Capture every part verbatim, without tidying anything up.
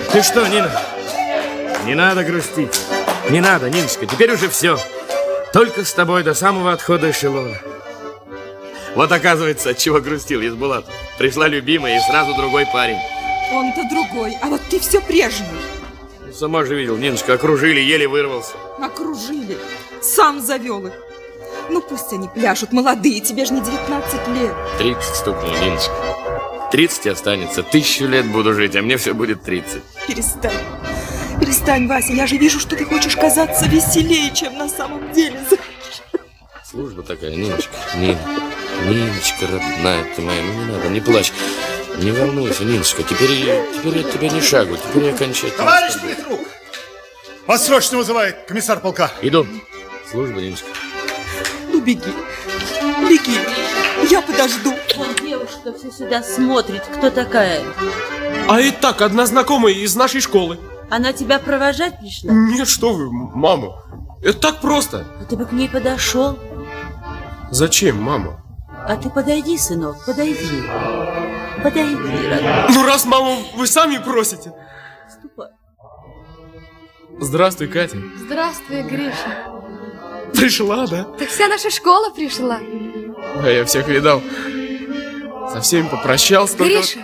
Ну что, Нина, не надо грустить. Не надо, Ниночка, теперь уже все. Только с тобой до самого отхода эшелона. Вот оказывается, от чего грустил Есбулат. Пришла любимая и сразу другой парень. Он-то другой, а вот ты все прежний. Сама же видел, Ниночка, окружили, еле вырвался. Окружили, сам завел их. Ну пусть они пляшут, молодые, тебе же не девятнадцать лет. Тридцать стукнуло, Ниночка. Тридцать останется, тысячу лет буду жить, а мне все будет тридцать. Перестань, перестань, Вася, я же вижу, что ты хочешь казаться веселее, чем на самом деле. Служба такая, Ниночка, Нина. Ниночка, родная ты моя, ну не надо, не плачь. Не волнуйся, Ниночка, теперь, теперь от тебя ни шагу, теперь я окончательно... Товарищ политрук! Вас срочно вызывает комиссар полка. Иду. Служба, Ниночка. Ну беги, беги, я подожду. Вон девушка все сюда смотрит, кто такая? А и так, одна знакомая из нашей школы. Она тебя провожать пришла? Нет, что вы, мама, это так просто. А ты бы к ней подошел. Зачем, мама? А ты подойди, сынок, подойди. Подойди, родной. Ну, раз, мама, вы сами просите. Ступай. Здравствуй, Катя. Здравствуй, Гриша. Пришла, да? Так вся наша школа пришла. Да, я всех видал. Со всеми попрощался. Только... Гриша,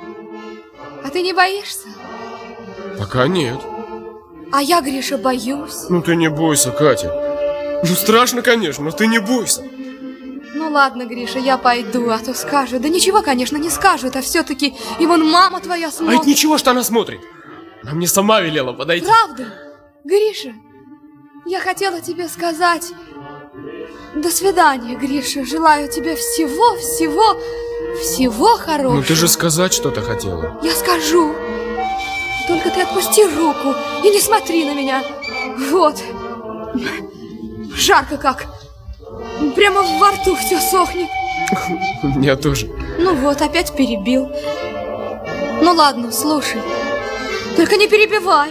а ты не боишься? Пока нет. А я, Гриша, боюсь. Ну, ты не бойся, Катя. Ну, страшно, конечно, но ты не бойся. Ну, ладно, Гриша, я пойду, а то скажут. Да ничего, конечно, не скажут, а все-таки и вон мама твоя смотрит. А это ничего, что она смотрит. Она мне сама велела подойти. Правда? Гриша, я хотела тебе сказать... До свидания, Гриша. Желаю тебе всего, всего, всего хорошего. Ну, ты же сказать что-то хотела. Я скажу. Только ты отпусти руку и не смотри на меня. Вот. Жарко как. Прямо во рту все сохнет. У меня тоже. Ну вот, опять перебил. Ну ладно, слушай. Только не перебивай.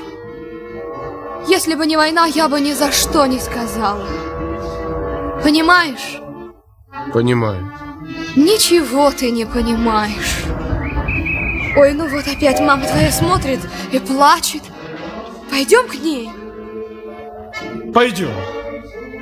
Если бы не война, я бы ни за что не сказала. Понимаешь? Понимаю. Ничего ты не понимаешь. Ой, ну вот опять мама твоя смотрит и плачет. Пойдем к ней? Пойдем.